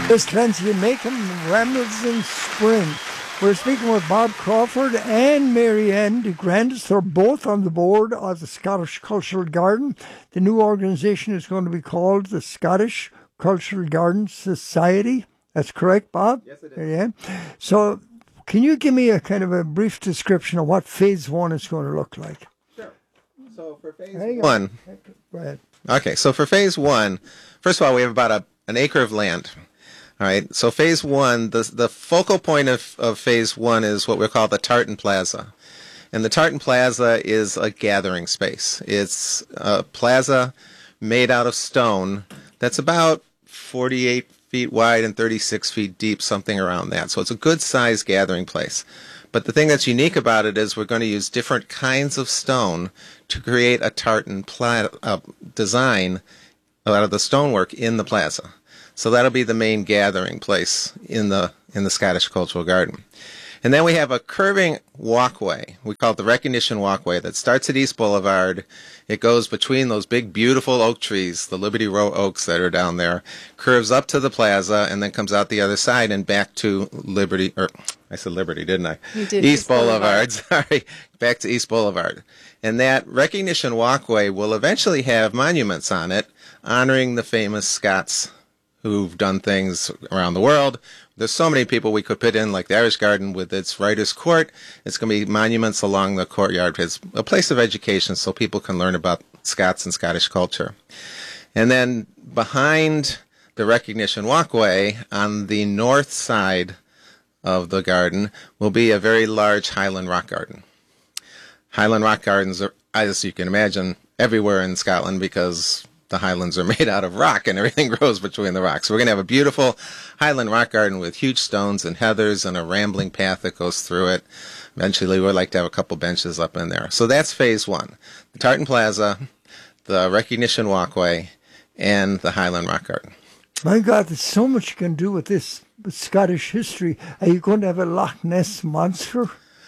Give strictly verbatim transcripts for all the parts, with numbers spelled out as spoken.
This Clancy Macon Rambles in Spring. We're speaking with Bob Crawford and Mary Ann DeGrandis. They're both on the board of the Scottish Cultural Garden. The new organization is going to be called the Scottish Cultural Garden Society. That's correct, Bob? Yes, it is. Mary Ann? So can you give me a kind of a brief description of what phase one is going to look like? Sure. So for phase Hang one. on. Go ahead. Okay, so for phase one, first of all, we have about a, an acre of land. All right, so phase one, the the focal point of, of phase one is what we call the Tartan Plaza. And the Tartan Plaza is a gathering space. It's a plaza made out of stone that's about forty-eight feet wide and thirty-six feet deep, something around that. So it's a good-sized gathering place. But the thing that's unique about it is we're going to use different kinds of stone to create a tartan pla- uh, design out of the stonework in the plaza. So that'll be the main gathering place in the in the Scottish Cultural Garden. And then we have a curving walkway. We call it the Recognition Walkway that starts at East Boulevard. It goes between those big, beautiful oak trees, the Liberty Row oaks that are down there, curves up to the plaza, and then comes out the other side and back to Liberty, or I said Liberty, didn't I? You did. East East Boulevard, Boulevard. sorry, back to East Boulevard. And that Recognition Walkway will eventually have monuments on it honoring the famous Scots who've done things around the world. There's so many people we could put in, like the Irish Garden with its Writers' Court. It's going to be monuments along the courtyard. It's a place of education so people can learn about Scots and Scottish culture. And then behind the Recognition Walkway, on the north side of the garden, will be a very large Highland Rock Garden. Highland Rock Gardens are, as you can imagine, everywhere in Scotland because the highlands are made out of rock and everything grows between the rocks. So we're going to have a beautiful Highland Rock Garden with huge stones and heathers and a rambling path that goes through it. Eventually, we'd like to have a couple benches up in there. So that's phase one. The Tartan Plaza, the Recognition Walkway, and the Highland Rock Garden. My God, there's so much you can do with this Scottish history. Are you going to have a Loch Ness monster?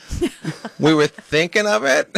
We were thinking of it,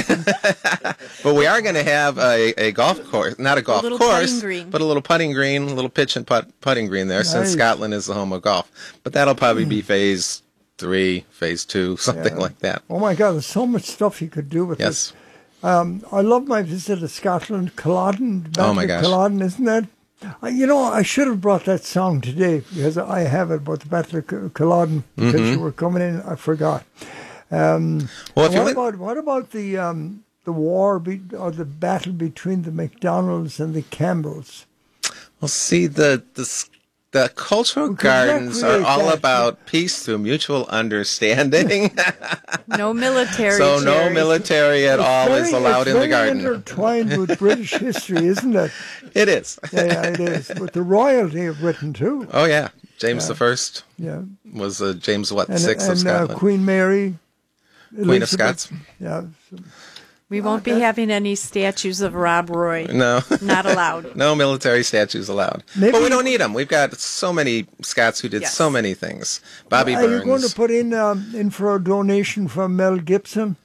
but we are going to have a, a golf course, not a golf little course, putting green. but a little putting green, a little pitch and putt, putting green there, since Nice. Scotland is the home of golf. But that'll probably be phase three, phase two, something Yeah. like that. Oh my God, there's so much stuff you could do with Yes. this. Um, I love my visit to Scotland, Culloden. Battle Oh, my of gosh. Culloden, isn't that? Uh, you know, I should have brought that song today because I have it about the Battle of Cu- Culloden because Mm-hmm. you were coming in. I forgot. Um, Well, if you what went- about what about the um, the war be, or the battle between the MacDonalds and the Campbells? Well, see, the the s- the cultural We could gardens are recreate all that. about peace through mutual understanding. No military. So no Jerry. military at all Very- is allowed it's in the very garden. intertwined with British history, isn't it? It is. Yeah, yeah, it is. With the royalty of Britain too. Oh yeah, James the First Yeah. was uh, James what And, sixth of and uh, Scotland, Queen Mary. Queen of Elizabeth. Scots. Yeah. so- We won't be having any statues of Rob Roy. No. Not allowed. No military statues allowed. Maybe- but we don't need them. We've got so many Scots who did Yes. so many things. Bobby Are Burns. you going to put in um, in for a donation from Mel Gibson?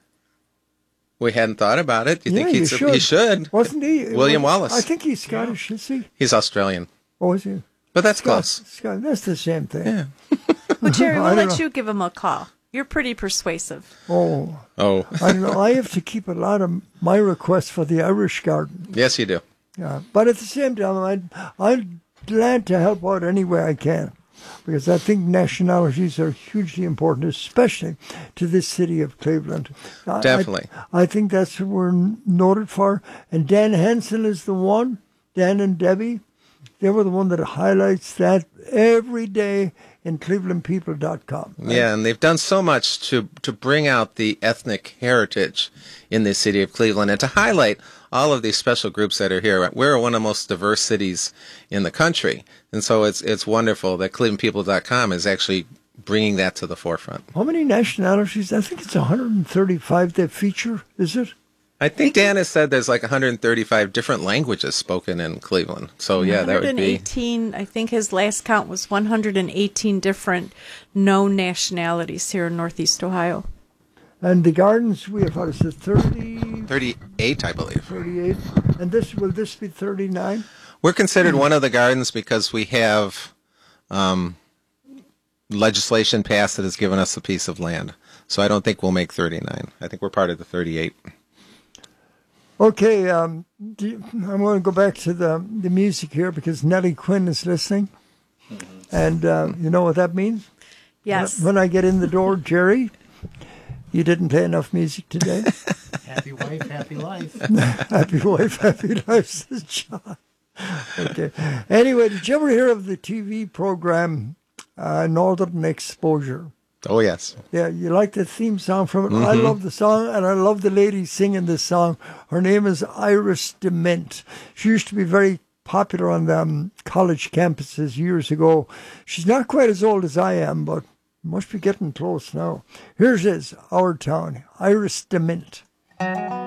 We hadn't thought about it. You Yeah, think you he'd, should. he should? Wasn't he? William Was- Wallace. I think he's Scottish, is he? He's Australian. Oh, is he? But that's Scots. close. Scot- That's the same thing. Yeah. Well, Jerry, I we'll don't let know. you give him a call. You're pretty persuasive. Oh, Oh, I don't know. I have to keep a lot of my requests for the Irish Garden. yes, you do. Yeah. But at the same time, I'd, I'm glad to help out any way I can because I think nationalities are hugely important, especially to this city of Cleveland. I- I- Definitely. I, think that's what we're noted for. And Dan Hansen is the one, Dan and Debbie, they were the one that highlights that every day in cleveland people dot com. Yeah, and they've done so much to to bring out the ethnic heritage in the city of Cleveland and to highlight all of these special groups that are here. We're one of the most diverse cities in the country, and so it's it's wonderful that cleveland people dot com is actually bringing that to the forefront. How many nationalities? I think it's one hundred thirty-five that feature, is it? I think Dan has said there's like one hundred thirty-five different languages spoken in Cleveland. So yeah, that would be. one hundred eighteen, I think his last count was one hundred eighteen different known nationalities here in Northeast Ohio. And the gardens, we have, what is it, thirty, thirty-eight, I believe. thirty-eight? And this, will this be thirty-nine? We're considered one of the gardens because we have um, legislation passed that has given us a piece of land. So I don't think we'll make thirty-nine. I think we're part of the thirty-eight. Okay, um, do you, I'm going to go back to the, the music here because Nellie Quinn is listening. And uh, you know what that means? Yes. When I get in the door, Jerry, you didn't play enough music today. Happy wife, happy life. Happy wife, happy life, says John. Okay. Anyway, did you ever hear of the T V program uh, Northern Exposure? Oh, yes. Yeah, you like the theme song from it? Mm-hmm. I love the song, and I love the lady singing this song. Her name is Iris DeMint. She used to be very popular on the um, college campuses years ago. She's not quite as old as I am, but must be getting close now. Here's his, Our Town, Iris DeMint.